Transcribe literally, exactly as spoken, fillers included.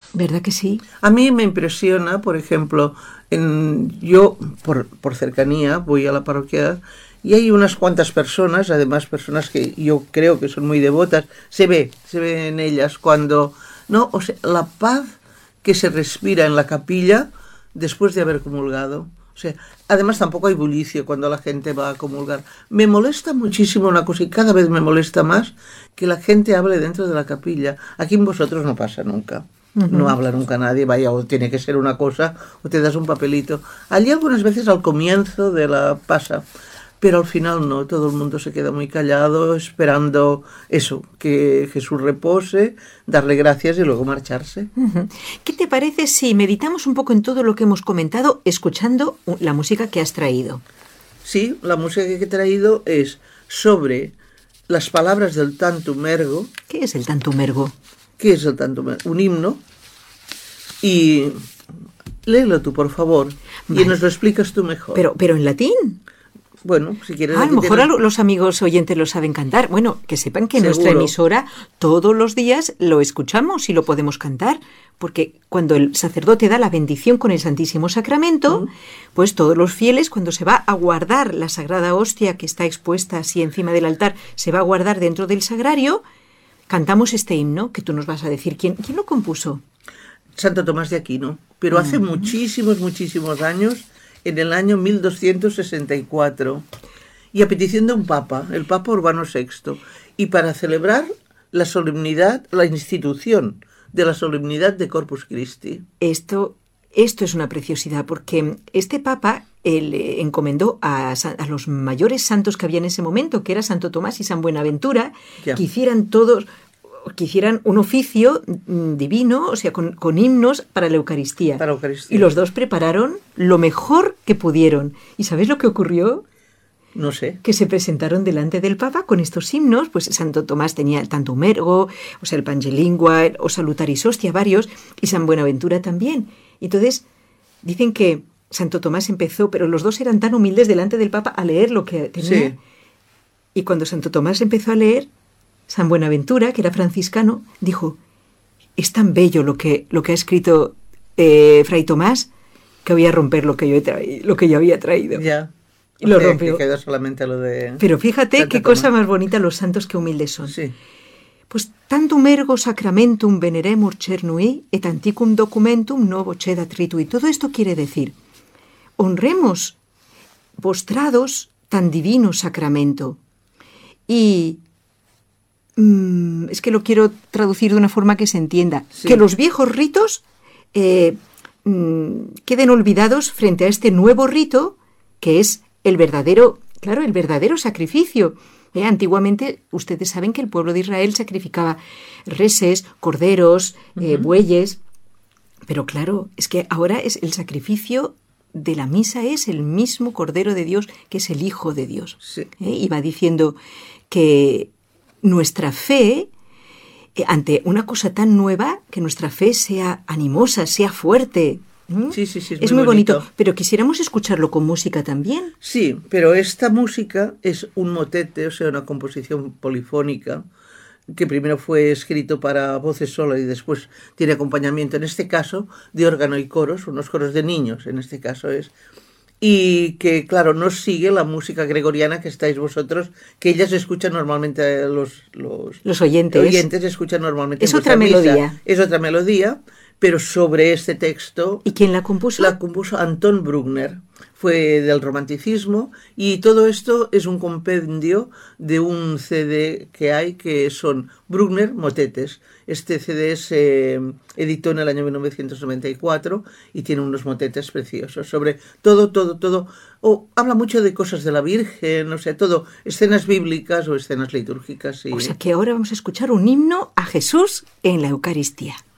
¿Verdad que sí? A mí me impresiona, por ejemplo, en, yo por, por cercanía voy a la parroquia y hay unas cuantas personas, además personas que yo creo que son muy devotas, se ve, se ve en ellas cuando, no, o sea, la paz que se respira en la capilla después de haber comulgado. O sea, además tampoco hay bullicio cuando la gente va a comulgar. Me molesta muchísimo una cosa, y cada vez me molesta más, que la gente hable dentro de la capilla. Aquí en vosotros no pasa nunca. Uh-huh. No habla nunca nadie, vaya, o tiene que ser una cosa, o te das un papelito. Allí algunas veces al comienzo de la pasa, pero al final no, todo el mundo se queda muy callado, esperando eso, que Jesús repose, darle gracias y luego marcharse. Uh-huh. ¿Qué te parece si meditamos un poco en todo lo que hemos comentado, escuchando la música que has traído? Sí, la música que he traído es sobre las palabras del Tantum Ergo. ¿Qué es el Tantum Ergo? ¿Qué es el Tantum Ergo? Un himno. Y léelo tú, por favor, vale. Y nos lo explicas tú mejor. Pero, pero en latín. Bueno, si quieres... Ah, a lo mejor tienes... los amigos oyentes lo saben cantar. Bueno, que sepan que en nuestra emisora todos los días lo escuchamos y lo podemos cantar, porque cuando el sacerdote da la bendición con el Santísimo Sacramento, uh-huh. pues todos los fieles, cuando se va a guardar la Sagrada Hostia que está expuesta así encima del altar, se va a guardar dentro del sagrario, cantamos este himno, que tú nos vas a decir. ¿Quién, quién lo compuso? Santo Tomás de Aquino, pero uh-huh. hace muchísimos, muchísimos años... en el año mil doscientos sesenta y cuatro, y a petición de un papa, el Papa Urbano sexto, y para celebrar la solemnidad, la institución de la solemnidad de Corpus Christi. Esto, esto es una preciosidad, porque este papa él, eh, encomendó a, a los mayores santos que había en ese momento, que era Santo Tomás y San Buenaventura, ya. que hicieran todos... que hicieran un oficio divino, o sea, con, con himnos para la Eucaristía. Para la Eucaristía. Y los dos prepararon lo mejor que pudieron. ¿Y sabes lo que ocurrió? No sé. Que se presentaron delante del Papa con estos himnos, pues Santo Tomás tenía el Tantum Ergo, o sea, el Pangelingua, o Salutaris Hostia, varios, y San Buenaventura también. Y entonces, dicen que Santo Tomás empezó, pero los dos eran tan humildes delante del Papa a leer lo que tenía. Sí. Y cuando Santo Tomás empezó a leer, San Buenaventura, que era franciscano, dijo, es tan bello lo que, lo que ha escrito eh, Fray Tomás, que voy a romper lo que yo, he traído, lo que yo había traído. Ya. Y lo rompió. Que quedó solamente lo de... Pero fíjate Santa qué Tomás. Cosa más bonita los santos que humildes son. Sí. Pues tantum ergo sacramentum veneremur cernui et antiquum documentum novo cedat ritui. Todo esto quiere decir, honremos postrados tan divino sacramento. Y... es que lo quiero traducir de una forma que se entienda. Sí. Que los viejos ritos eh, queden olvidados frente a este nuevo rito que es el verdadero, claro, el verdadero sacrificio. Eh, antiguamente, ustedes saben que el pueblo de Israel sacrificaba reses, corderos, eh, uh-huh. bueyes, pero claro, es que ahora es el sacrificio de la misa es el mismo Cordero de Dios, que es el Hijo de Dios. Sí. Eh, y va diciendo que nuestra fe, eh, ante una cosa tan nueva, que nuestra fe sea animosa, sea fuerte. ¿Mm? Sí, sí, sí, es, es muy, muy bonito. bonito. Pero quisiéramos escucharlo con música también. Sí, pero esta música es un motete, o sea, una composición polifónica, que primero fue escrito para voces solas y después tiene acompañamiento, en este caso, de órgano y coros, unos coros de niños, en este caso es... Y que, claro, no sigue la música gregoriana que estáis vosotros, que ellas escuchan normalmente, los, los, los oyentes. oyentes escuchan normalmente. Es otra melodía. Misa. Es otra melodía, pero sobre este texto... ¿Y quién la compuso? La compuso Anton Bruckner, fue del romanticismo, y todo esto es un compendio de un C D que hay, que son Bruckner Motetes. Este C D se eh, editó en el año mil novecientos noventa y cuatro y tiene unos motetes preciosos sobre todo, todo, todo. Oh, habla mucho de cosas de la Virgen, o sea, todo, escenas bíblicas o escenas litúrgicas. Y... O sea que ahora vamos a escuchar un himno a Jesús en la Eucaristía.